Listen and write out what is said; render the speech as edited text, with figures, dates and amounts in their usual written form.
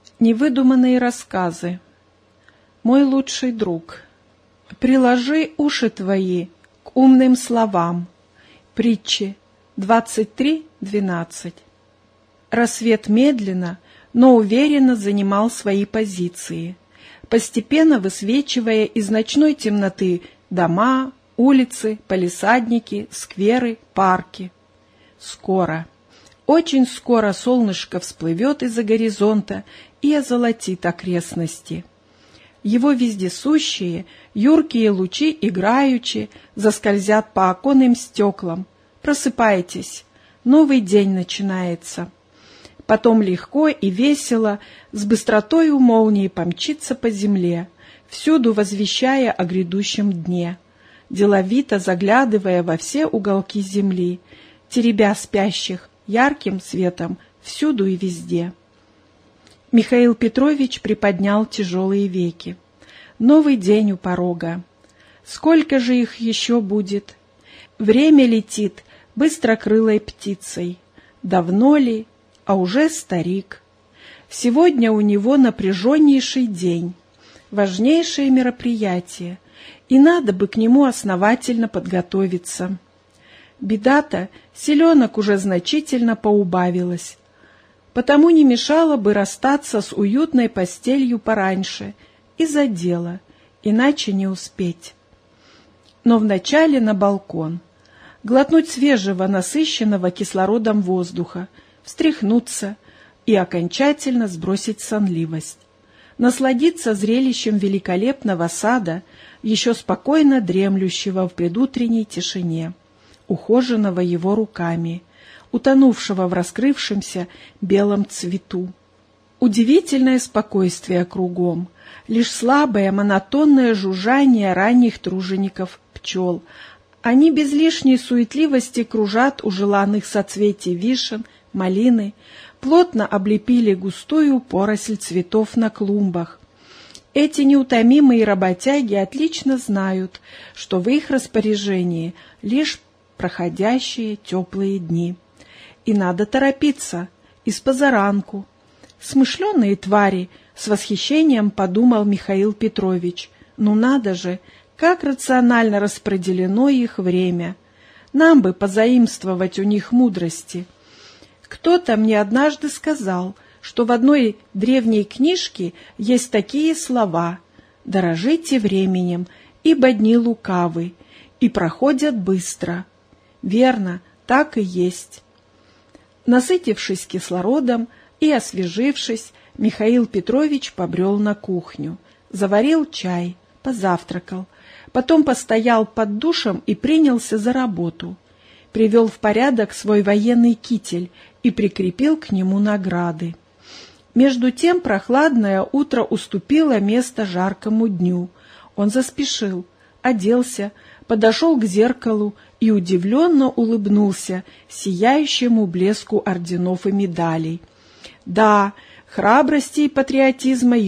Невыдуманные рассказы. Мой лучший друг, приложи уши твои к умным словам. Притчи 23:12. Рассвет медленно, но уверенно занимал свои позиции, постепенно высвечивая из ночной темноты дома, улицы, палисадники, скверы, парки. Скоро, очень скоро солнышко всплывет из-за горизонта и озолотит окрестности. Его вездесущие, юркие лучи играючи заскользят по оконным стеклам. Просыпайтесь, новый день начинается. Потом легко и весело, с быстротою молнии помчится по земле, всюду возвещая о грядущем дне, деловито заглядывая во все уголки земли, теребя спящих ярким светом всюду и везде. Михаил Петрович приподнял тяжелые веки. Новый день у порога. Сколько же их еще будет? Время летит быстрокрылой птицей. Давно ли, а уже старик. Сегодня у него напряженнейший день, важнейшее мероприятие, и надо бы к нему основательно подготовиться. Беда-то, селенок уже значительно поубавилось, потому не мешало бы расстаться с уютной постелью пораньше и за дело, иначе не успеть. Но вначале на балкон, глотнуть свежего, насыщенного кислородом воздуха, встряхнуться и окончательно сбросить сонливость, насладиться зрелищем великолепного сада, еще спокойно дремлющего в предутренней тишине, ухоженного его руками, утонувшего в раскрывшемся белом цвету. Удивительное спокойствие кругом, лишь слабое монотонное жужжание ранних тружеников пчел. Они без лишней суетливости кружат у желанных соцветий вишен, малины, плотно облепили густую поросль цветов на клумбах. Эти неутомимые работяги отлично знают, что в их распоряжении лишь проходящие теплые дни. И надо торопиться, испозаранку. Смышленые твари, с восхищением подумал Михаил Петрович. Ну надо же, как рационально распределено их время. Нам бы позаимствовать у них мудрости. Кто-то мне однажды сказал, что в одной древней книжке есть такие слова: «Дорожите временем, ибо дни лукавы, и проходят быстро». Верно, так и есть. Насытившись кислородом и освежившись, Михаил Петрович побрел на кухню, заварил чай, позавтракал, потом постоял под душем и принялся за работу. Привел в порядок свой военный китель и прикрепил к нему награды. Между тем прохладное утро уступило место жаркому дню. Он заспешил, оделся, подошел к зеркалу и удивленно улыбнулся сияющему блеску орденов и медалей. Да, храбрости и патриотизма